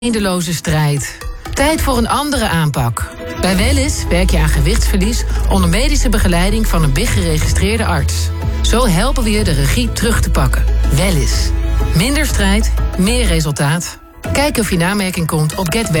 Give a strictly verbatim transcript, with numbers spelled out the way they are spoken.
eindeloze strijd. Tijd voor een andere aanpak. Bij Wellys werk je aan gewichtsverlies onder medische begeleiding van een B I G-geregistreerde arts. Zo helpen we je de regie terug te pakken. Wellys. Minder strijd, meer resultaat. Kijk of je in aanmerking komt op get well.